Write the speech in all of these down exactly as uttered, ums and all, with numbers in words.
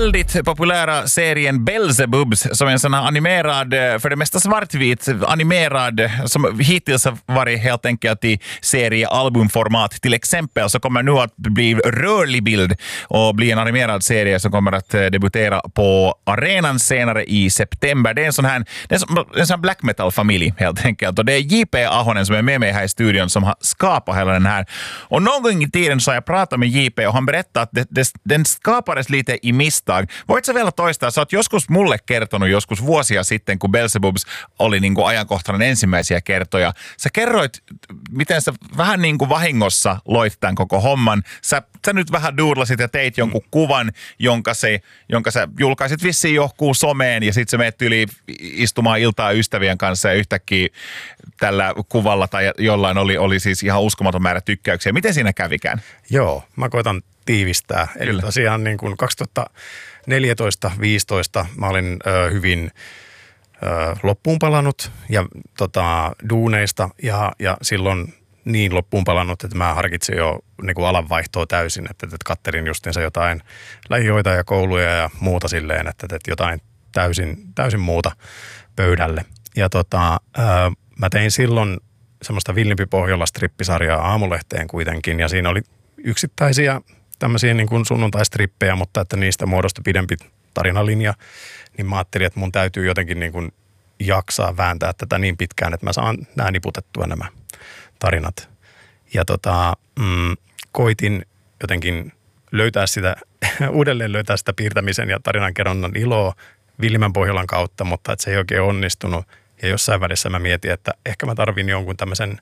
väldigt populära serien Beelzebubs som är en sån här animerad, för det mesta svartvit, animerad som hittills har varit helt enkelt i seriealbumformat. Till exempel så kommer nu att bli rörlig bild och bli en animerad serie som kommer att debutera på arenan senare i september. Det är en sån här, det är en, en sån här black metal-familj helt enkelt. Och det är J P Ahonen som är med mig här i studion som har skapat hela den här. Och någon gång i tiden så har jag pratat med J P och han berättade att det, det, den skapades lite i misstag. Voit sä vielä toistaa? Sä oot joskus mulle kertonut joskus vuosia sitten, kun Beelzebubs oli niin kuin ajankohtainen ensimmäisiä kertoja. Sä kerroit, miten sä vähän niin kuin vahingossa loit tämän koko homman. Sä, sä nyt vähän doodlasit ja teit jonkun kuvan, jonka, se, jonka sä julkaisit vissiin johonkin someen ja sit sä menet yli istumaan iltaa ystävien kanssa ja yhtäkkiä tällä kuvalla tai jollain oli, oli siis ihan uskomaton määrä tykkäyksiä. Miten siinä kävikään? Joo, mä koitan tiivistää. Eli Kyllä. tosiaan niin kuin kaksituhattaneljätoista viisitoista mä olin ö, hyvin ö, loppuun palannut ja tota, duuneista ja, ja silloin niin loppuun palannut, että mä harkitsin jo niin kuin alanvaihtoa täysin, että, että kattelin justiinsa jotain lähihoitajakouluja ja muuta silleen, että, että jotain täysin, täysin muuta pöydälle. Ja tota, ö, mä tein silloin semmoista Villimpi Pohjola-strippisarjaa Aamulehteen kuitenkin ja siinä oli yksittäisiä tämmöisiä niin kuin sunnuntaistrippejä, mutta että niistä muodostui pidempi tarinalinja, niin mä ajattelin, että mun täytyy jotenkin niin kuin jaksaa vääntää tätä niin pitkään, että mä saan nämä niputettua nämä tarinat. Ja tota, mm, koitin jotenkin löytää sitä, uudelleen löytää sitä piirtämisen ja tarinankerronnan iloa Villimän Pohjolan kautta, mutta että se ei oikein onnistunut. Ja jossain välissä mä mietin, että ehkä mä tarvin jonkun tämmöisen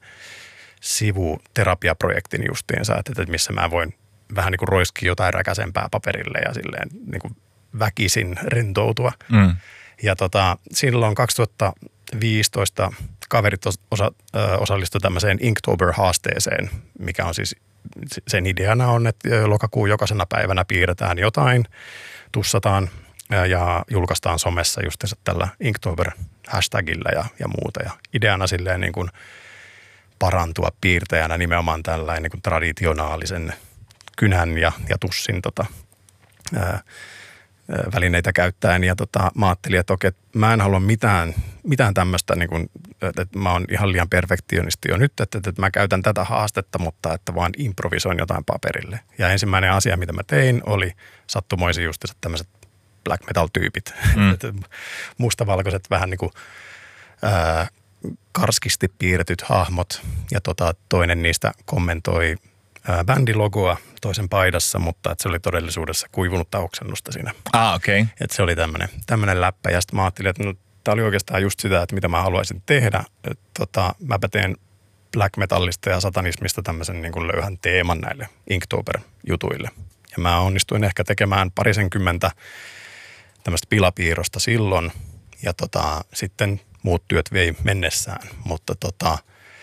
sivuterapiaprojektin justiinsa, että missä mä voin vähän niin kuin roiskia jotain räkäsempää paperille ja silleen niin kuin väkisin rentoutua. Mm. Ja tota, silloin kaksituhattaviisitoista kaverit osa, ö, osallistuivat tämmöiseen Inktober-haasteeseen, mikä on siis, sen ideana on, että lokakuun jokaisena päivänä piirretään jotain, tussataan ja julkaistaan somessa justiinsa tällä Inktober-hashtagillä ja, ja muuta. Ja ideana silleen niin kuin parantua piirtäjänä nimenomaan tällainen niin kuin traditionaalisen kynän ja, ja tussin tota, ää, välineitä käyttäen. Ja tota, mä ajattelin, että okei, että mä en halua mitään, mitään tämmöistä, niin kuin, että mä oon ihan liian perfektionisti jo nyt, että, että mä käytän tätä haastetta, mutta että vaan improvisoin jotain paperille. Ja ensimmäinen asia, mitä mä tein, oli sattumoisin just tämmöiset black metal-tyypit. Mm. Mustavalkoiset vähän niin kuin ää, karskisti piirretyt hahmot. Ja tota, toinen niistä kommentoi ää, bändilogoa toisen paidassa, mutta että se oli todellisuudessa kuivunutta oksennusta siinä. Ah, okei. Okay. Että se oli tämmöinen, tämmöinen läppä. Ja sitten mä ajattelin, että no, tämä oli oikeastaan just sitä, että mitä mä haluaisin tehdä. Että, tota, mäpä teen black metallista ja satanismista tämmöisen niin kuin löyhän teeman näille Inktober-jutuille. Ja mä onnistuin ehkä tekemään parisenkymmentä tämmöistä pilapiirrosta silloin. Ja tota, sitten muut työt vei mennessään, mutta tota,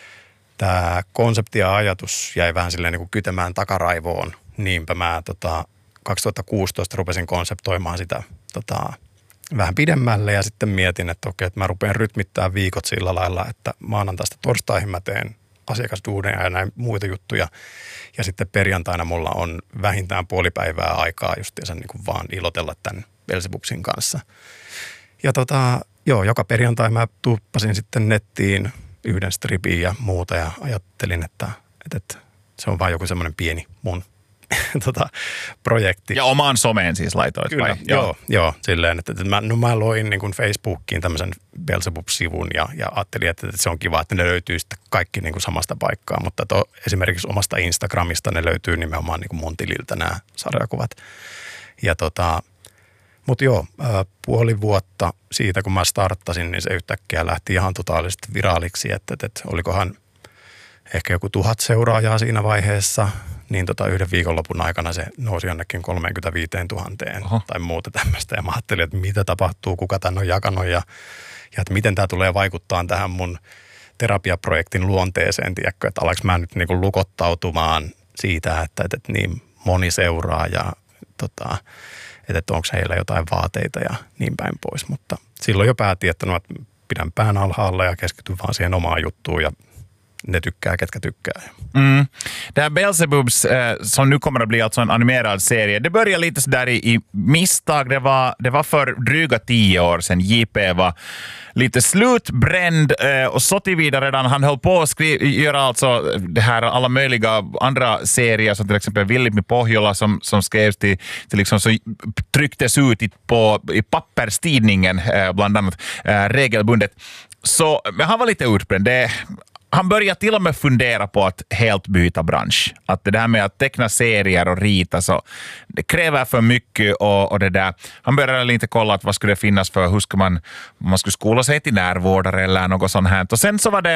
tämä konsepti ja ajatus jäi vähän silleen niin kuin kytemään takaraivoon. Niinpä mä tota, kaksituhattakuusitoista rupesin konseptoimaan sitä tota, vähän pidemmälle ja sitten mietin, että okei, että mä rupean rytmittämään viikot sillä lailla, että maanantaista torstaihin mä teen asiakasduuneja ja näin muita juttuja. Ja sitten perjantaina mulla on vähintään puoli päivää aikaa justiinsa niin kuin vaan ilotella tämän Beelzebubsin kanssa. Ja tota, joo, joka perjantai mä tuppasin sitten nettiin yhden stripin ja muuta ja ajattelin, että, että, että se on vaan joku semmoinen pieni mun tota, projekti. Ja omaan someen siis laitoit Kyllä, vai? Joo, joo, joo silleen, että, että mä, no mä loin niin kuin Facebookiin tämmöisen Beelzebub-sivun ja, ja ajattelin, että, että se on kiva, että ne löytyy sitten kaikki niin kuin samasta paikkaa, mutta to, esimerkiksi omasta Instagramista ne löytyy nimenomaan niin kuin mun tililtä nämä sarjakuvat. Ja tota, mutta joo, puoli vuotta siitä, kun mä starttasin, niin se yhtäkkiä lähti ihan totaalisesti viraaliksi, että, että, että olikohan ehkä joku tuhat seuraajaa siinä vaiheessa, niin tota yhden viikonlopun aikana se nousi jonnekin kolmekymmentäviisituhatta Oho. Tai muuta tämmöistä. Ja mä ajattelin, että mitä tapahtuu, kuka tämän on jakanut ja, ja että miten tämä tulee vaikuttaa tähän mun terapiaprojektin luonteeseen, tiedätkö, että alaks mä nyt niinku lukottautumaan siitä, että, että, että niin moni seuraa ja tota, että, että onko heillä jotain vaateita ja niin päin pois. Mutta silloin jo päätin, että no, että pidän pään alhaalla ja keskityn vaan siihen omaan juttuun ja ne tykkää, ketkä tykkää. Mm. Det här Beelzebubs, eh, som nu kommer att bli alltså en animerad serie, det började lite sådär i, i misstag. Det var, det var för dryga tio år sedan J P var lite slutbränd eh, och så tillvida redan. Han höll på att skri- göra alltså det här alla möjliga andra serier, som till exempel Vilmi Pohjola som, som skrevs till, till liksom, så trycktes ut i, på, i papperstidningen eh, bland annat eh, regelbundet. Så, men han var lite utbränd. Det, han började till och med fundera på att helt byta bransch. Att det där med att teckna serier och rita, så det kräver för mycket och, och det där. Han började lite kolla att vad skulle det finnas för, hur ska man, man skulle skola sig till närvårdare eller något sånt här. Och sen så var det